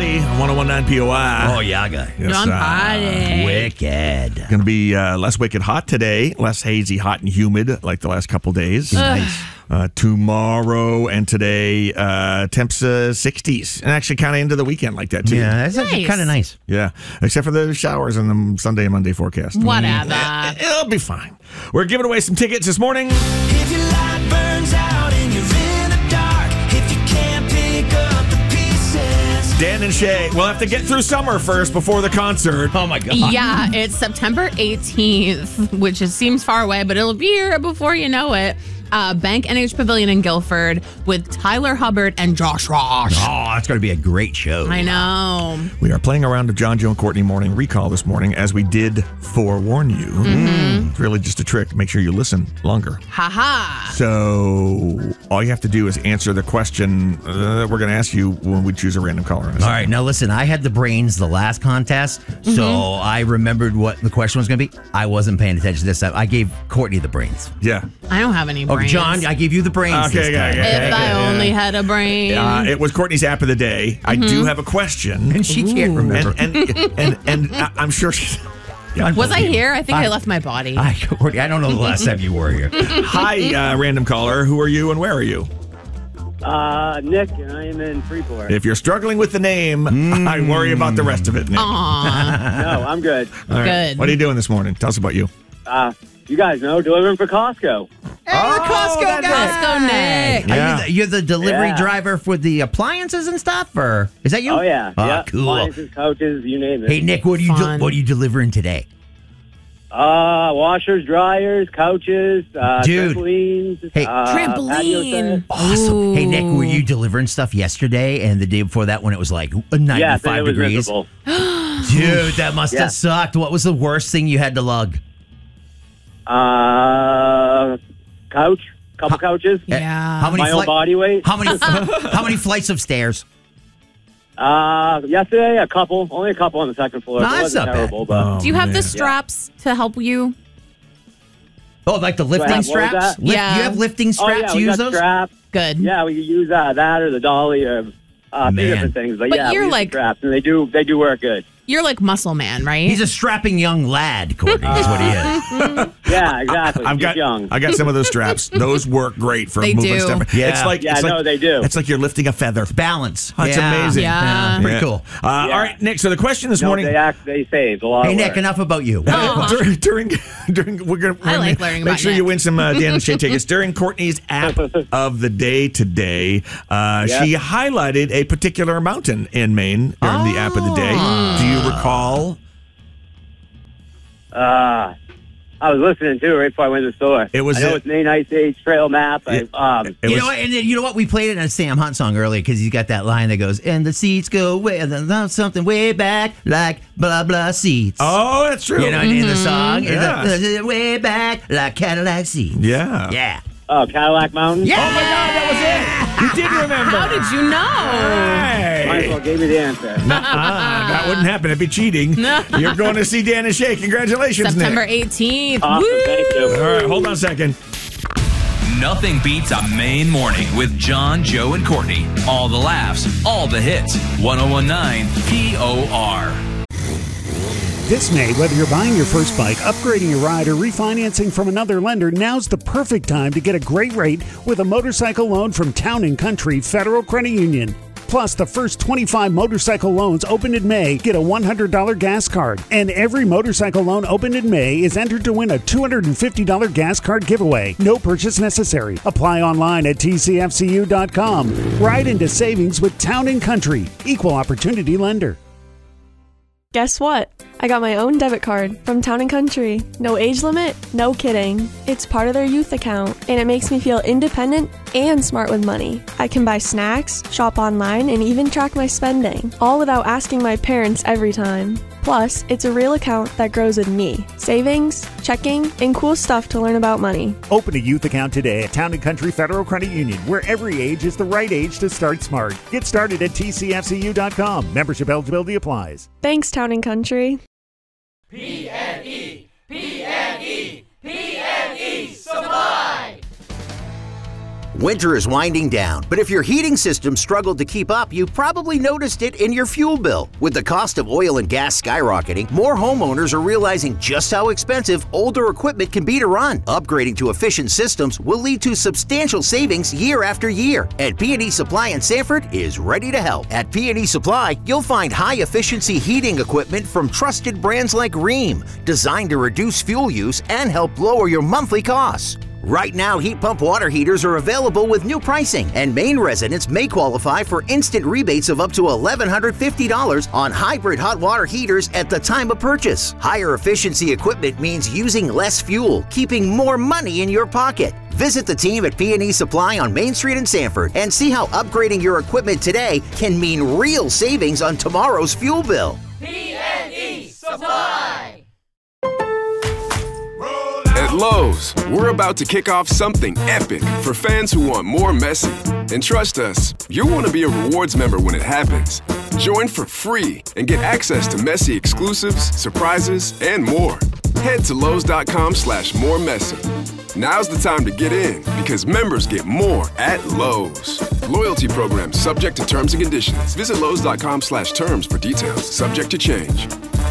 Party on 101.9 POI. Oh, yeah, guy. Yes, John Party. Wicked. Going to be less wicked hot today, less hazy, hot, and humid like the last couple days. Nice. Tomorrow and today, temps 60s. And actually kind of into the weekend like that, too. Yeah, that's actually Nice. kind of nice. Yeah, except for the showers in the Sunday and Monday forecast. Whatever. It'll be fine. We're giving away some tickets this morning. If your light burns out and you're in the dark, if you can't pick up the pieces. Dan and Shay, we'll have to get through summer first before the concert. Oh, my God. Yeah, it's September 18th, which seems far away, but it'll be here before you know it. Bank NH Pavilion in Guilford with Tyler Hubbard and Josh Rosh. Oh, that's going to be a great show. I know. We are playing a round of John, Joe, and Courtney Morning Recall this morning, as we did forewarn you. It's really just a trick to make sure you listen longer. Ha-ha. So all you have to do is answer the question that we're going to ask you when we choose a random caller. All right, now listen, I had the brains the last contest, so I remembered what the question was going to be. I wasn't paying attention to this. I gave Courtney the brains. Yeah. I don't have any brains. Oh, John, I gave you the brains Okay, this time. If I only had a brain. It was Courtney's app of the day. I do have a question. And she can't remember. And I'm sure she... Was I here? I think I left my body. Courtney, I don't know the last time you were here. Hi, random caller. Who are you and where are you? Nick, and I am in Freeport. If you're struggling with the name, I worry about the rest of it, Nick. Aw, No, I'm good. All right. good. What are you doing this morning? Tell us about you. You guys know, delivering for Costco. Hey, the Costco guy. Costco Nick. Yeah. You're the delivery Yeah. driver for the appliances and stuff, or is that you? Oh, yeah. Oh, yeah. cool. Appliances, couches, you name it. Hey, Nick, what are Fun. you delivering today? Washers, dryers, couches, Dude. trampolines. Hey. patio Trampoline. sets. Awesome. Ooh. Hey, Nick, were you delivering stuff yesterday and the day before that when it was like 95 Yes, and it was degrees? miserable. Dude, that must Yeah. have sucked. What was the worst thing you had to lug? Couch, couple couches. Yeah. How many My own body weight. How many flights of stairs? Yesterday, only a couple on the second floor. No, It that's wasn't not bad. terrible, but Do you have man. the straps to help you? Oh, like the I lifting have- what was straps? that? Yeah. You have lifting oh straps? yeah, you we use got those? straps. Good. Yeah, we could use that or the dolly or a few Man. different things. But But yeah, you're we use the like- straps, and they do work good. You're like Muscle Man, right? He's a strapping young lad, Courtney, is what he is. Yeah, exactly. I've Just got young. I got some of those straps. Those work great for They moving do. stuff. Yeah. It's like Yeah, it's no, like, they do. It's like you're lifting a feather. Balance. That's Yeah. amazing. Yeah. Pretty cool. All right, Nick. So the question this morning. They saved a lot. Hey, of Nick, work. enough about you. during we're gonna I like learning make about sure Nick. you win some Dan and Shay tickets during Courtney's app of the day today. She highlighted a particular mountain in Maine during the app of the day. Do you recall? I was listening to it right before I went to the store. It was I know it. it's Maine Ice Age Trail Map. It You was- know what? And then, you know what? We played it in a Sam Hunt song earlier because he's got that line that goes, and the seats go way, and then something way back like blah, blah seats. Oh, that's true. You know, in the song, Yeah. the way back like Cadillac seats. Yeah. Yeah. Oh, Cadillac Mountain. Yeah. Oh my God, that was it. You did remember. How did you know? Might as well gave me the answer. That wouldn't happen. It'd be cheating. You're going to see Dan and Shay. Congratulations, September Nick. 18th. Awesome, Woo! thank you. All right, hold on a second. Nothing beats a Maine morning with John, Joe, and Courtney. All the laughs, all the hits. 1019 POR. This May, whether you're buying your first bike, upgrading your ride, or refinancing from another lender, now's the perfect time to get a great rate with a motorcycle loan from Town & Country Federal Credit Union. Plus, the first 25 motorcycle loans opened in May get a $100 gas card. And every motorcycle loan opened in May is entered to win a $250 gas card giveaway. No purchase necessary. Apply online at tcfcu.com. Ride into savings with Town & Country. Equal opportunity lender. Guess what? I got my own debit card from Town & Country. No age limit, no kidding. It's part of their youth account, and it makes me feel independent and smart with money. I can buy snacks, shop online, and even track my spending, all without asking my parents every time. Plus, it's a real account that grows with me. Savings, checking, and cool stuff to learn about money. Open a youth account today at Town & Country Federal Credit Union, where every age is the right age to start smart. Get started at tcfcu.com. Membership eligibility applies. Thanks, Town & Country. Winter is winding down, but if your heating system struggled to keep up, you probably noticed it in your fuel bill. With the cost of oil and gas skyrocketing, more homeowners are realizing just how expensive older equipment can be to run. Upgrading to efficient systems will lead to substantial savings year after year, and P&E Supply in Sanford is ready to help. At P&E Supply, you'll find high-efficiency heating equipment from trusted brands like Rheem, designed to reduce fuel use and help lower your monthly costs. Right now, heat pump water heaters are available with new pricing, and Maine residents may qualify for instant rebates of up to $1,150 on hybrid hot water heaters at the time of purchase. Higher efficiency equipment means using less fuel, keeping more money in your pocket. Visit the team at P&E Supply on Main Street in Sanford and see how upgrading your equipment today can mean real savings on tomorrow's fuel bill. P&E Supply. At Lowe's, we're about to kick off something epic for fans who want more Messi. And trust us, you'll want to be a rewards member when it happens. Join for free and get access to Messi exclusives, surprises, and more. Head to Lowe's.com/more Messi. Now's the time to get in because members get more at Lowe's. Loyalty program subject to terms and conditions. Visit Lowe's.com/terms for details. Subject to change.